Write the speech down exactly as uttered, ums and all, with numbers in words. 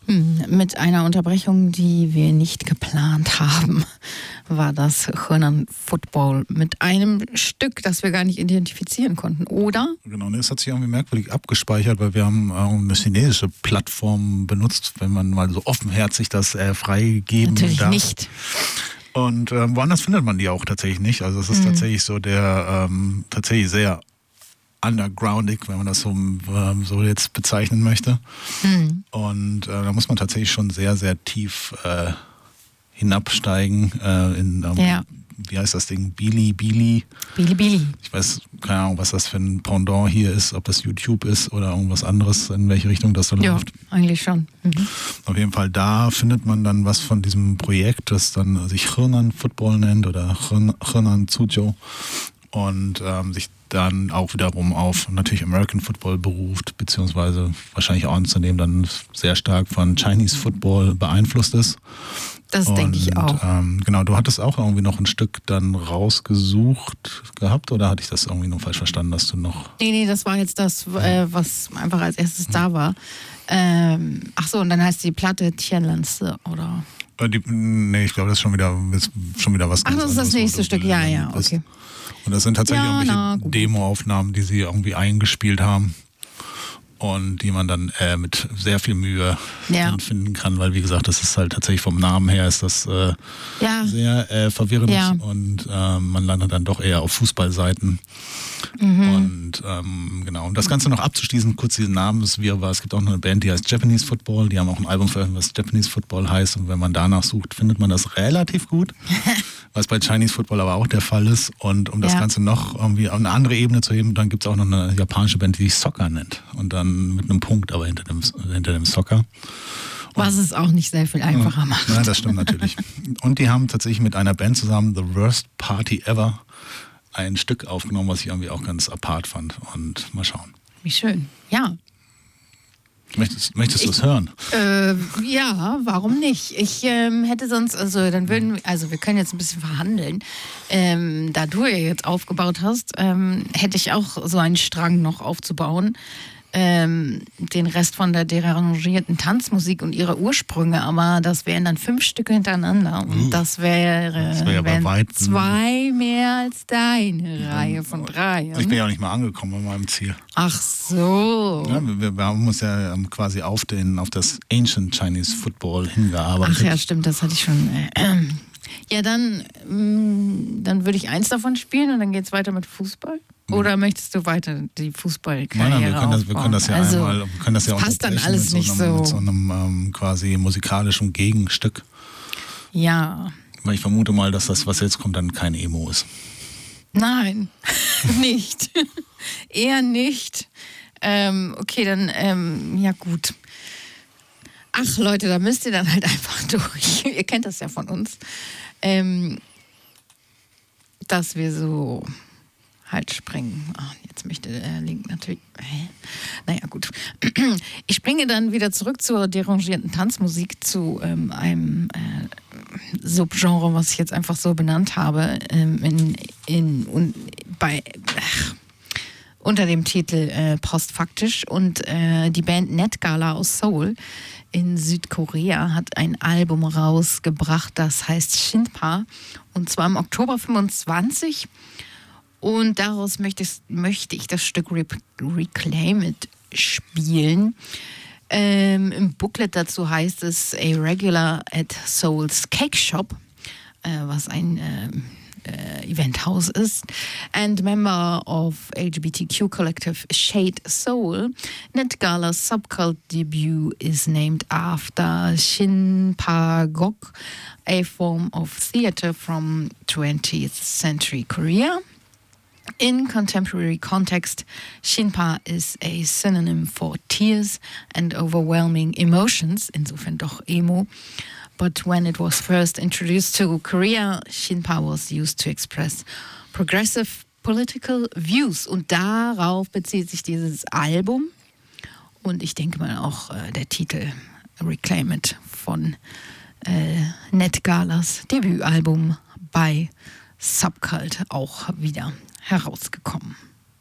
Mit einer Unterbrechung, die wir nicht geplant haben, war das Hernan Football mit einem Stück, das wir gar nicht identifizieren konnten, oder? Genau, es hat sich irgendwie merkwürdig abgespeichert, weil wir haben eine chinesische Plattform benutzt, wenn man mal so offenherzig das äh, freigeben Natürlich darf. nicht. Und äh, woanders findet man die auch tatsächlich nicht. Also es ist mhm. tatsächlich so der, ähm, tatsächlich sehr undergroundig, wenn man das so, ähm, so jetzt bezeichnen möchte. Mhm. Und äh, da muss man tatsächlich schon sehr, sehr tief äh, hinabsteigen äh, in, ähm, ja. wie heißt das Ding? Bilibili. Bilibili. Ich weiß keine Ahnung, was das für ein Pendant hier ist, ob das YouTube ist oder irgendwas anderes, in welche Richtung das so ja, läuft. Ja, eigentlich schon. Mhm. Auf jeden Fall, da findet man dann was von diesem Projekt, das dann sich Hernan Football nennt oder Hernan Suzhou und ähm, sich dann auch wiederum auf natürlich American Football beruft, beziehungsweise wahrscheinlich auch zudem dann sehr stark von Chinese Football beeinflusst ist. Das denke ich auch. Ähm, genau, du hattest auch irgendwie noch ein Stück dann rausgesucht gehabt oder hatte ich das irgendwie nur falsch verstanden, dass du noch... Nee, nee, das war jetzt das, äh, was einfach als erstes da war. Ähm, ach so, und dann heißt die Platte Tianlanzi, oder? Äh, die, nee, ich glaube, das ist schon wieder, ist schon wieder was Ach, das ist das nächste Stück, ja, ja, bist. okay. Und das sind tatsächlich ja, irgendwelche Demo-Aufnahmen, die sie irgendwie eingespielt haben und die man dann äh, mit sehr viel Mühe ja. dann finden kann, weil wie gesagt, das ist halt tatsächlich vom Namen her ist das äh, ja. sehr äh, verwirrend ja. und äh, man landet dann doch eher auf Fußballseiten. Mhm. Und ähm, genau, um das Ganze noch abzuschließen, kurz diesen Namen, es gibt auch noch eine Band, die heißt Japanese Football, die haben auch ein Album veröffentlicht, was Japanese Football heißt und wenn man danach sucht, findet man das relativ gut. Was bei Chinese Football aber auch der Fall ist. Und um das ja. Ganze noch irgendwie auf eine andere Ebene zu heben, dann gibt es auch noch eine japanische Band, die sich Soccer nennt. Und dann mit einem Punkt aber hinter dem, hinter dem Soccer. Und was es auch nicht sehr viel einfacher macht. Ja, das stimmt natürlich. Und die haben tatsächlich mit einer Band zusammen, The Worst Party Ever, ein Stück aufgenommen, was ich irgendwie auch ganz apart fand. Und mal schauen. Wie schön. Ja. Möchtest, möchtest du es hören? Äh, ja, warum nicht? Ich ähm, hätte sonst, also dann würden wir, also wir können jetzt ein bisschen verhandeln. Ähm, da du ja jetzt aufgebaut hast, ähm, hätte ich auch so einen Strang noch aufzubauen. Ähm, den Rest von der derangierten Tanzmusik und ihre Ursprünge, aber das wären dann fünf Stücke hintereinander und uh, das wäre das wär bei weitem zwei mehr als deine ja, Reihe von drei. Ich bin ja auch nicht mal angekommen bei meinem Ziel. Ach so. Ja, wir, wir haben uns ja quasi auf, den, auf das Ancient Chinese Football hingearbeitet. Ach ja, stimmt, das hatte ich schon. Äh, ja, dann, mh, dann würde ich eins davon spielen und dann geht es weiter mit Fußball. Oder möchtest du weiter die Fußballkarriere Nein, nein, wir können das, wir können das ja also, einmal, wir können das ja passt dann alles mit nicht so einem, so. Mit so einem ähm, quasi musikalischen Gegenstück. Ja. Weil ich vermute mal, dass das, was jetzt kommt, dann kein Emo ist. Nein, nicht. Eher nicht. Ähm, okay, dann, ähm, ja gut. Ach Leute, da müsst ihr dann halt einfach durch. Ihr kennt das ja von uns. Ähm, dass wir so... halt springen. Ach, jetzt möchte der Link natürlich... Hä? Naja, gut. Ich springe dann wieder zurück zur derangierten Tanzmusik, zu ähm, einem äh, Subgenre, was ich jetzt einfach so benannt habe, ähm, in, in, un, bei, ach, unter dem Titel äh, Postfaktisch. Und äh, die Band Net Gala aus Seoul in Südkorea hat ein Album rausgebracht, das heißt Shinpa. Und zwar im Oktober fünfundzwanzig. Und daraus möchte ich, möchte ich das Stück Re- Reclaim It spielen. Ähm, Im Booklet dazu heißt es A Regular at Soul's Cake Shop, äh, was ein äh, äh, Eventhaus ist. And member of L G B T Q collective Shade Soul, Net Gala's subcult debut is named after Shinpagok, a form of theater from twentieth century Korea. In contemporary context, Shinpa is a synonym for tears and overwhelming emotions, insofern doch Emo. But when it was first introduced to Korea, Shinpa was used to express progressive political views. Und darauf bezieht sich dieses Album. Und ich denke mal auch äh, der Titel Reclaim It von äh, Net Galas Debütalbum bei Subcult auch wieder herausgekommen.